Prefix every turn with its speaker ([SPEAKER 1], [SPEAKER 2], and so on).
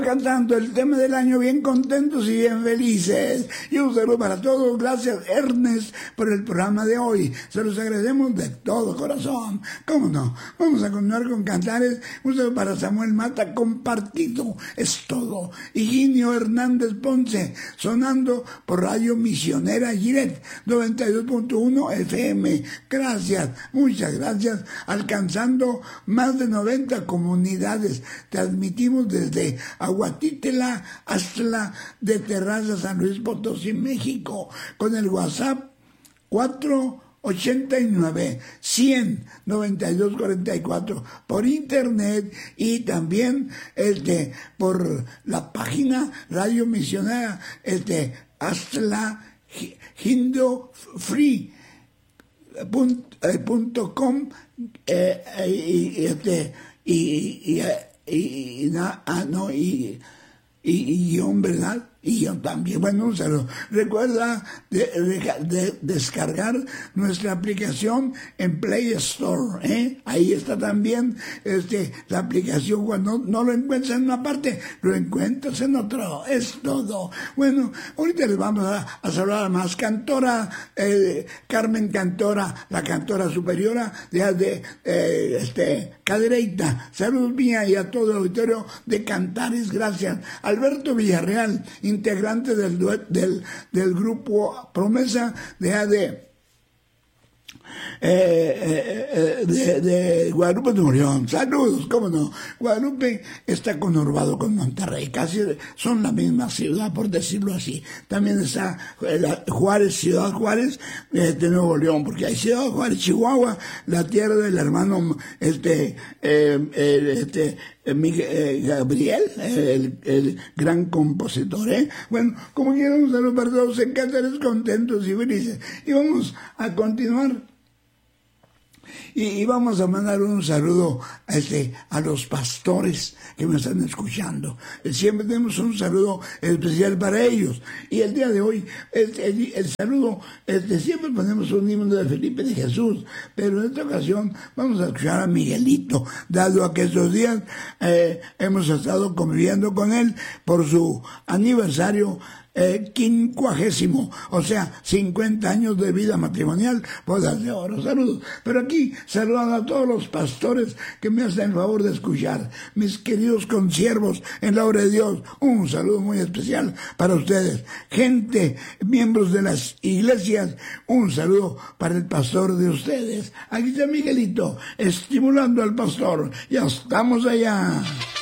[SPEAKER 1] Cantando el tema del año, bien contentos y bien felices. Y un saludo para todos. Gracias, Ernest, por el programa de hoy. Se los agradecemos de todo corazón. ¿Cómo no? Vamos a continuar con cantares. Un saludo para Samuel Mata, compartido es todo. Higinio Hernández Ponce, sonando por Radio Misionera Giret 92.1 FM. Gracias, muchas gracias. Alcanzando más de 90 comunidades. Transmitimos desde Aguatítela hasta de Terraza, San Luis Potosí, México, con el WhatsApp 489-100-9244 por internet y también por la página Radio Misionera hasta hindofree.com y ¿verdad? Y yo también, bueno, un saludo. Recuerda de descargar nuestra aplicación en Play Store, Ahí está también la aplicación. Cuando no lo encuentras en una parte, lo encuentras en otro. Es todo. Bueno, ahorita les vamos a saludar a más cantora, Carmen Cantora, la cantora superiora de Cadereyta. Saludos mía y a todo el auditorio de Cantares, gracias. Alberto Villarreal, integrante del grupo Promesa de Guadalupe de Murión. Saludos, cómo no. Guadalupe está conurbado con Monterrey, casi son la misma ciudad, por decirlo así. También está Juárez, Ciudad Juárez de Nuevo León, porque hay Ciudad Juárez, Chihuahua, la tierra del hermano Gabriel, el gran compositor, Bueno, como quieran, un saludo para todos en Cantares, contentos y felices. Y vamos a continuar. Y vamos a mandar un saludo a los pastores que me están escuchando. Siempre tenemos un saludo especial para ellos. Y el día de hoy, el saludo, siempre ponemos un himno de Felipe de Jesús. Pero en esta ocasión vamos a escuchar a Miguelito, dado a que estos días hemos estado conviviendo con él por su aniversario 50, o sea, 50 años de vida matrimonial, bodas de oro. Saludos. Pero aquí saludando a todos los pastores que me hacen el favor de escuchar, mis queridos consiervos en la obra de Dios. Un saludo muy especial para ustedes, gente, miembros de las iglesias. Un saludo para el pastor de ustedes. Aquí está Miguelito, estimulando al pastor. Ya estamos allá.